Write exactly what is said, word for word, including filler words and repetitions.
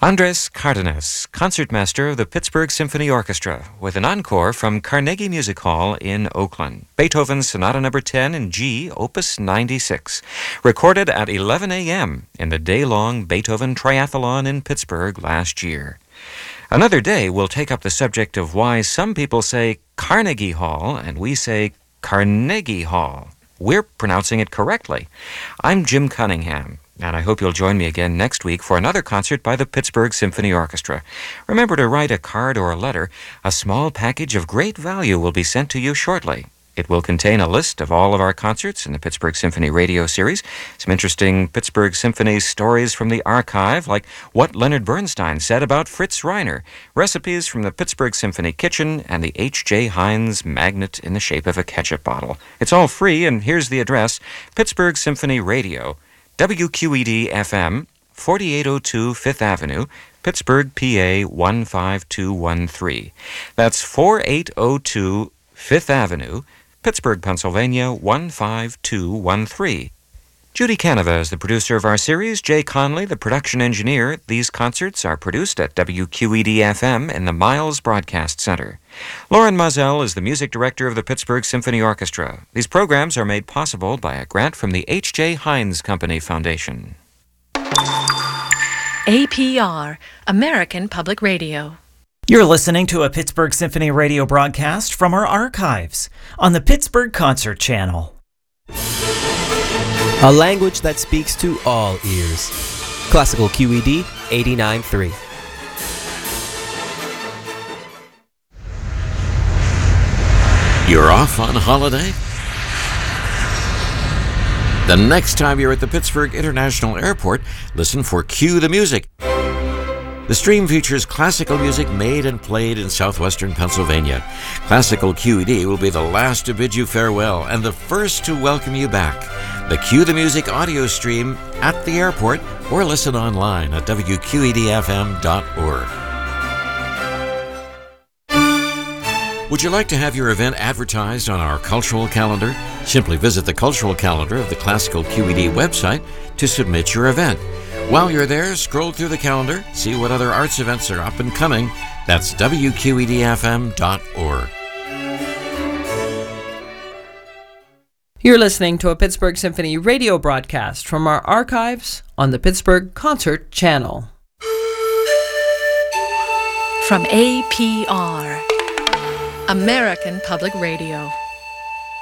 Andres Cardenas, concertmaster of the Pittsburgh Symphony Orchestra, with an encore from Carnegie Music Hall in Oakland. Beethoven's Sonata Number ten in G, Opus ninety-six, recorded at eleven a.m. in the day-long Beethoven Triathlon in Pittsburgh last year. Another day we'll take up the subject of why some people say Carnegie Hall and we say Carnegie Hall. We're pronouncing it correctly. I'm Jim Cunningham, and I hope you'll join me again next week for another concert by the Pittsburgh Symphony Orchestra. Remember to write a card or a letter. A small package of great value will be sent to you shortly. It will contain a list of all of our concerts in the Pittsburgh Symphony radio series, some interesting Pittsburgh Symphony stories from the archive, like what Leonard Bernstein said about Fritz Reiner, recipes from the Pittsburgh Symphony kitchen, and the H J Heinz magnet in the shape of a ketchup bottle. It's all free, and here's the address: Pittsburgh Symphony Radio, W Q E D F M, forty-eight oh two Fifth Avenue, Pittsburgh, P A one five two one three. That's forty-eight oh two Fifth Avenue, Pittsburgh, Pennsylvania, one five two one three. Judy Canova is the producer of our series, Jay Conley, the production engineer. These concerts are produced at W Q E D F M in the Miles Broadcast Center. Lauren Mozell is the music director of the Pittsburgh Symphony Orchestra. These programs are made possible by a grant from the H J Heinz Company Foundation. A P R, American Public Radio. You're listening to a Pittsburgh Symphony radio broadcast from our archives on the Pittsburgh Concert Channel. A language that speaks to all ears. Classical Q E D eighty-nine point three. You're off on holiday? The next time you're at the Pittsburgh International Airport, listen for Cue the Music. The stream features classical music made and played in southwestern Pennsylvania. Classical Q E D will be the last to bid you farewell and the first to welcome you back. The Cue the Music audio stream at the airport, or listen online at W Q E D F M dot org. Would you like to have your event advertised on our cultural calendar? Simply visit the cultural calendar of the Classical Q E D website to submit your event. While you're there, scroll through the calendar, see what other arts events are up and coming. That's W Q E D F M dot org. You're listening to a Pittsburgh Symphony radio broadcast from our archives on the Pittsburgh Concert Channel. From A P R, American Public Radio.